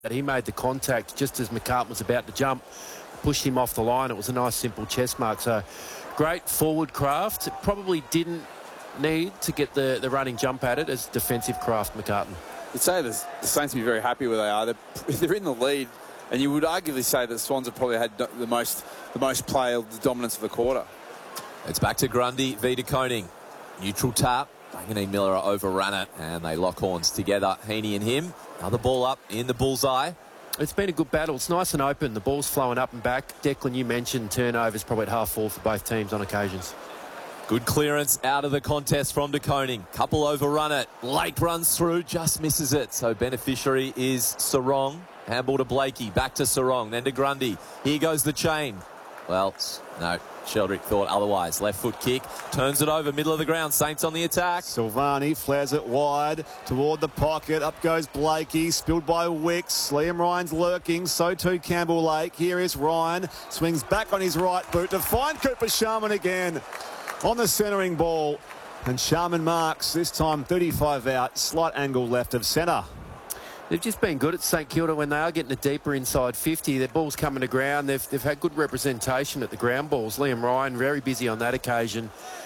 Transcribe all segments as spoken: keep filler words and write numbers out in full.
that he made the contact just as McCartan was about to jump, pushed him off the line. It was a nice simple chest mark. So great forward craft. It probably didn't need to get the, the running jump at it as defensive craft, McCartan. I'd say the Saints will be very happy where they are. They're, they're in the lead, and you would arguably say that Swans have probably had the most the most play, the dominance of the quarter. It's back to Grundy v De Koning. Neutral tap. Manganese Miller overran it, and they lock horns together. Heaney and him. Another ball up in the bullseye. It's been a good battle. It's nice and open. The ball's flowing up and back. Declan, you mentioned turnovers probably at half full for both teams on occasions. Good clearance out of the contest from De Koning. Couple overrun it. Lake runs through, just misses it. So beneficiary is Sarong. Handball to Blakey. Back to Sarong. Then to Grundy. Here goes the chain. Well, no. Sheldrick thought otherwise. Left foot kick. Turns it over. Middle of the ground. Saints on the attack. Silvani flares it wide toward the pocket. Up goes Blakey. Spilled by Wicks. Liam Ryan's lurking. So too Campbell Lake. Here is Ryan. Swings back on his right boot to find Cooper Sharman again on the centering ball. And Sharman marks. This time thirty-five out. Slight angle left of centre. They've just been good at St Kilda when they are getting it deeper inside fifty. Their ball's coming to ground. They've, they've had good representation at the ground balls. Liam Ryan, very busy on that occasion.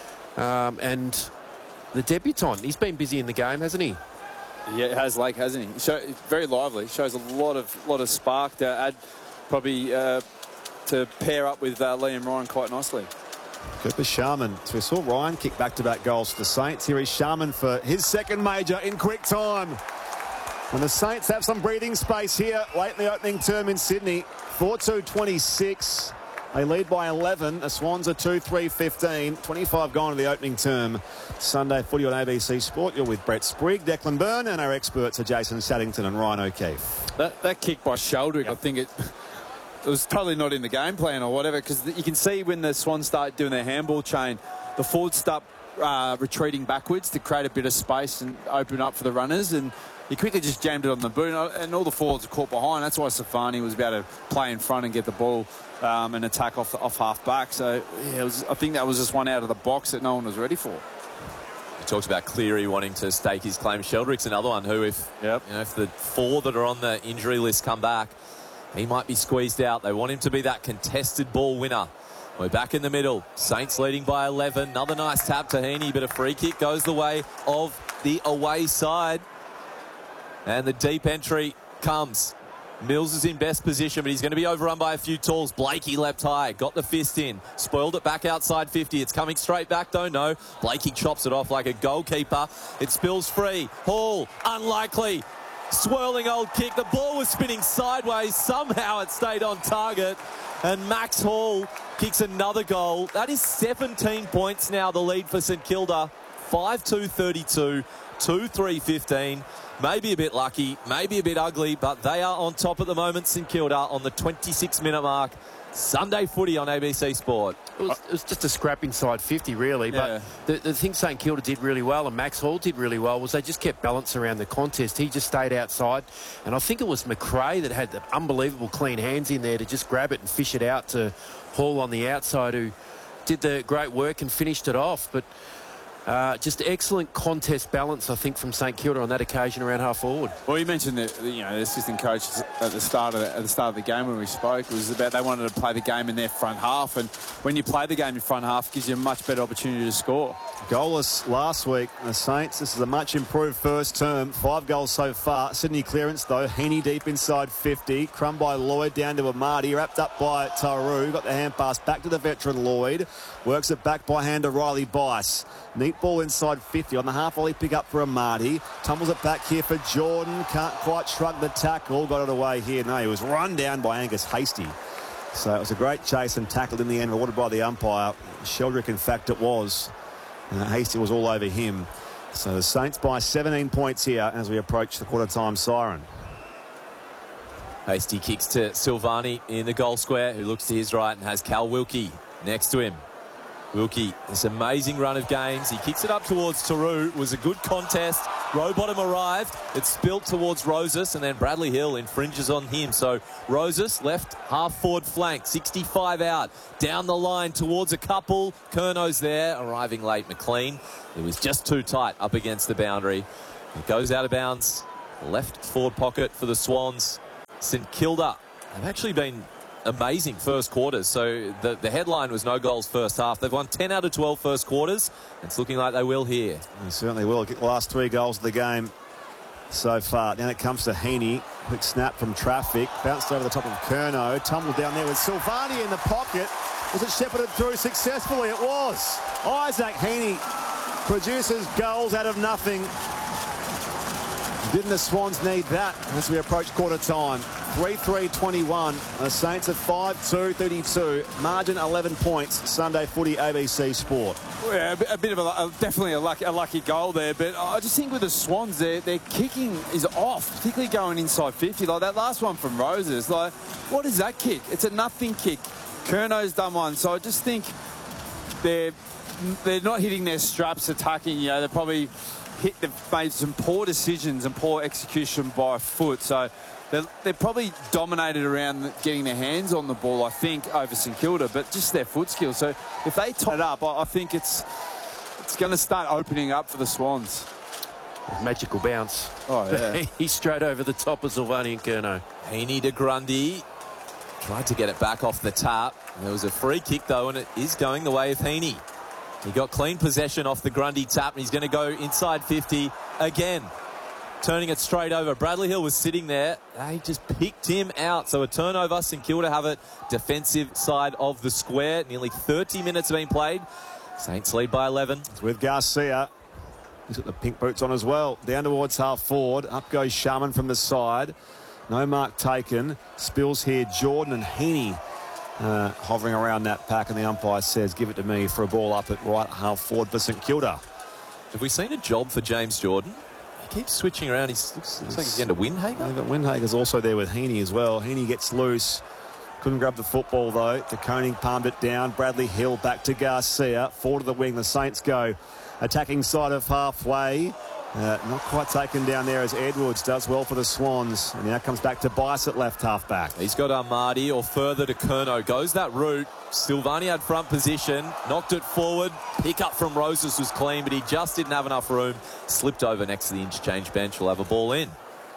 Um, and the debutant, he's been busy in the game, hasn't he? Yeah, it has, Lake, hasn't he? Show, very lively. Shows a lot of lot of spark to add, probably uh, to pair up with uh, Liam Ryan quite nicely. Cooper Sharman. So we saw Ryan kick back-to-back goals for the Saints. Here is Sharman for his second major in quick time. And the Saints have some breathing space here late in the opening term in Sydney. four two twenty-six. They lead by eleven. The Swans are two three fifteen. twenty-five gone to the opening term. Sunday footy on A B C Sport. You're with Brett Sprigg, Declan Byrne, and our experts are Jason Saddington and Ryan O'Keefe. That, that kick by Sheldrick, yep. I think it, it was totally not in the game plan or whatever, because you can see when the Swans start doing their handball chain, the forwards start uh, retreating backwards to create a bit of space and open up for the runners, and he quickly just jammed it on the boot, and all the forwards are caught behind. That's why Safani was able to play in front and get the ball um, and attack off off half back. So yeah, it was, I think that was just one out of the box that no one was ready for. He talks about Cleary wanting to stake his claim. Sheldrick's another one who, if yep. you know, if the four that are on the injury list come back, he might be squeezed out. They want him to be that contested ball winner. We're back in the middle. Saints leading by eleven. Another nice tap to Heaney, but a free kick goes the way of the away side. And the deep entry comes. Mills is in best position, but he's going to be overrun by a few tools. Blakey leapt high, got the fist in, spoiled it back outside fifty. It's coming straight back, though. No, Blakey chops it off like a goalkeeper. It spills free. Hall, unlikely. Swirling old kick. The ball was spinning sideways. Somehow it stayed on target. And Max Hall kicks another goal. That is seventeen points now, the lead for St Kilda. five two thirty-two, two three fifteen. Maybe a bit lucky, maybe a bit ugly, but they are on top at the moment, St Kilda, on the twenty-six minute mark. Sunday footy on A B C Sport. It was, it was just a scrap inside fifty, really. Yeah. But the, the thing St Kilda did really well, and Max Hall did really well, was they just kept balance around the contest. He just stayed outside. And I think it was McRae that had the unbelievable clean hands in there to just grab it and fish it out to Hall on the outside, who did the great work and finished it off. But Uh, just excellent contest balance, I think, from St Kilda on that occasion around half forward. Well, you mentioned that, you know, the assistant coach at the start of the, at the start of the game when we spoke was about they wanted to play the game in their front half, and when you play the game in front half, it gives you a much better opportunity to score. Goalless last week, the Saints. This is a much improved first term. Five goals so far. Sydney clearance, though. Heaney deep inside fifty. Crumb by Lloyd down to Amadi. Wrapped up by Taru. Got the hand pass back to the veteran Lloyd. Works it back by hand to Riley Bice. Neat ball inside fifty on the half volley pick up for Amadi. Tumbles it back here for Jordan. Can't quite shrug the tackle. Got it away here. No, he was run down by Angus Hasty. So it was a great chase and tackled in the end, rewarded by the umpire. Sheldrick, in fact, it was. Uh, Hasty was all over him. So the Saints by seventeen points here as we approach the quarter-time siren. Hasty kicks to Silvani in the goal square, who looks to his right and has Cal Wilkie next to him. Wilkie, this amazing run of games. He kicks it up towards Taru. It was a good contest. Rowbottom arrived. It spilt towards Rosas, and then Bradley Hill infringes on him. So Rosas left half forward flank, sixty-five out. Down the line towards a couple. Kerno's there, arriving late. McLean, it was just too tight up against the boundary. It goes out of bounds. Left forward pocket for the Swans. St Kilda have actually been amazing first quarters. So the, the headline was no goals first half. They've won ten out of twelve first quarters. It's looking like they will here. They certainly will. Get the last three goals of the game so far. Now it comes to Heaney. Quick snap from traffic. Bounced over the top of Curnow. Tumbled down there with Silvani in the pocket. Was it shepherded through successfully? It was. Isaac Heaney produces goals out of nothing. Didn't the Swans need that as we approach quarter time? three three twenty-one. The Saints at five two thirty-two. Margin eleven points. Sunday Footy, A B C Sport. Yeah, a bit of a, definitely a lucky, a lucky goal there, but I just think with the Swans, their, their kicking is off, particularly going inside fifty. Like that last one from Roses, like, what is that kick? It's a nothing kick. Curnow's done one, so I just think they're, they're not hitting their straps attacking. You know, they're probably hit, they've made some poor decisions and poor execution by foot, so They're, they're probably dominated around getting their hands on the ball, I think, over St Kilda, but just their foot skills. So if they top it up, I, I think it's it's going to start opening up for the Swans. Magical bounce. Oh, yeah. He's straight over the top of Silvani and Curnow. Heaney to Grundy. Tried to get it back off the tap. There was a free kick, though, and it is going the way of Heaney. He got clean possession off the Grundy tap, and he's going to go inside fifty again. Turning it straight over. Bradley Hill was sitting there. They just picked him out. So a turnover. St Kilda have it. Defensive side of the square. Nearly thirty minutes have been played. Saints lead by eleven. It's with Garcia. He's got the pink boots on as well. Down towards half forward. Up goes Sharman from the side. No mark taken. Spills here. Jordan and Heaney uh, hovering around that pack. And the umpire says, give it to me for a ball up at right half forward for St Kilda. Have we seen a job for James Jordan? Keeps switching around. He looks, looks like he's going to Windhager. Yeah, but Windhager's also there with Heaney as well. Heaney gets loose. Couldn't grab the football, though. De Koning palmed it down. Bradley Hill back to Garcia. Forward to the wing. The Saints go. Attacking side of halfway. Uh, not quite taken down there as Edwards does well for the Swans. And now comes back to Bice at left half-back. He's got Armadi or further to Curnow. Goes that route. Silvani had front position. Knocked it forward. Pick up from Roses was clean, but he just didn't have enough room. Slipped over next to the interchange bench. We'll have a ball in.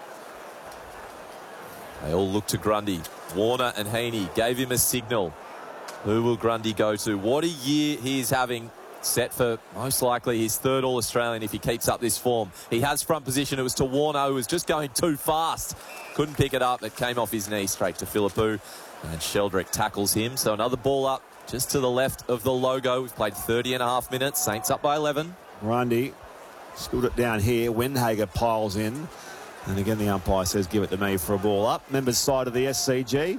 They all look to Grundy. Warner and Heaney gave him a signal. Who will Grundy go to? What a year he is having. Set for most likely his third All-Australian if he keeps up this form. He has front position. It was to Warner, who was just going too fast. Couldn't pick it up. It came off his knee straight to Philippou. And Sheldrick tackles him. So another ball up just to the left of the logo. We've played thirty and a half minutes. Saints up by eleven. Grundy spilled it down here. Windhager piles in. And again, the umpire says, give it to me for a ball up. Members side of the S C G.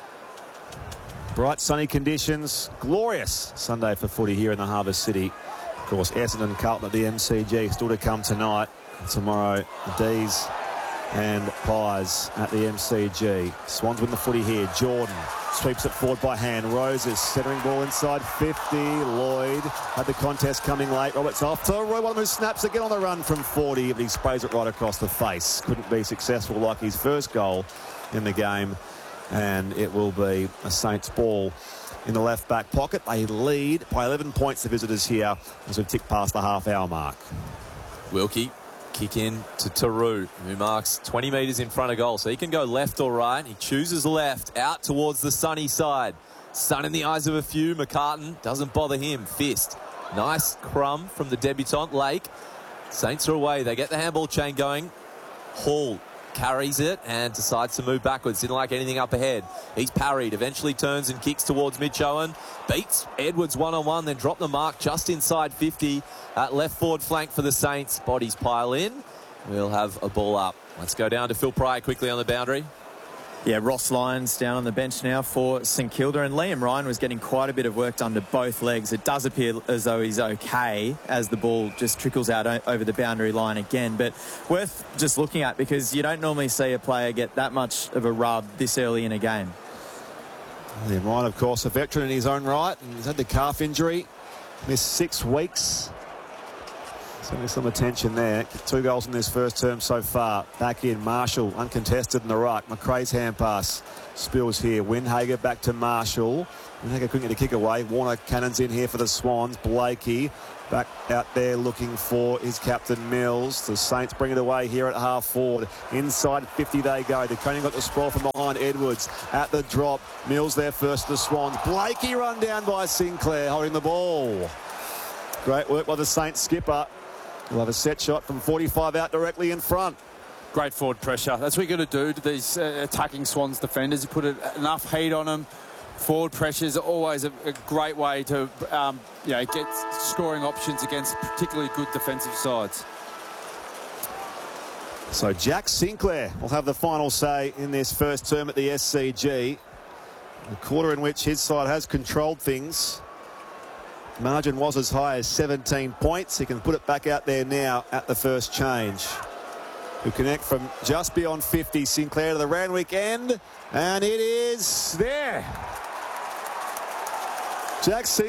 Bright sunny conditions. Glorious Sunday for footy here in the Harbour City. Of course, Essendon Carlton at the M C G still to come tonight. And tomorrow, the D's and Pies at the M C G. Swans win the footy here. Jordan sweeps it forward by hand. Roses centering ball inside fifty. Lloyd had the contest coming late. Roberts off to Roy, one of who snaps again on the run from forty, but he sprays it right across the face. Couldn't be successful like his first goal in the game. And it will be a Saints ball in the left back pocket. They lead by eleven points, the visitors here, as we've ticked past the half hour mark. Wilkie kick in to Taru, who marks twenty metres in front of goal. So he can go left or right. He chooses left, out towards the sunny side. Sun in the eyes of a few. McCartan doesn't bother him. Fist. Nice crumb from the debutant Lake. Saints are away. They get the handball chain going. Hall carries it and decides to move backwards. Didn't like anything up ahead. He's parried, eventually turns and kicks towards Mitch Owen. Beats Edwards one-on-one, then dropped the mark just inside fifty at left forward flank for the Saints. Bodies pile in. We'll have a ball up. Let's go down to Phil Pryor quickly on the boundary. Yeah, Ross Lyons down on the bench now for St Kilda, and Liam Ryan was getting quite a bit of work done to both legs. It does appear as though he's okay as the ball just trickles out over the boundary line again, but worth just looking at because you don't normally see a player get that much of a rub this early in a game. Liam Ryan, of course, a veteran in his own right, and he's had the calf injury, missed six weeks. Certainly some attention there. Two goals in this first term so far. Back in, Marshall, uncontested in the right. McRae's hand pass. Spills here. Windhager back to Marshall. Windhager couldn't get a kick away. Warner Cannon's in here for the Swans. Blakey back out there looking for his captain Mills. The Saints bring it away here at half forward. Inside fifty they go. De Koning got the sprawl from behind Edwards. At the drop. Mills there first to the Swans. Blakey run down by Sinclair holding the ball. Great work by the Saints skipper. We'll have a set shot from forty-five out directly in front. Great forward pressure. That's what you got to do to these uh, attacking Swans defenders. You put a, enough heat on them. Forward pressure is always a, a great way to um, you know, get scoring options against particularly good defensive sides. So Jack Sinclair will have the final say in this first term at the S C G. The quarter in which his side has controlled things. Margin was as high as seventeen points. He can put it back out there now at the first change. Who connect from just beyond fifty. Sinclair to the Randwick end. And it is there. Jack Sinclair.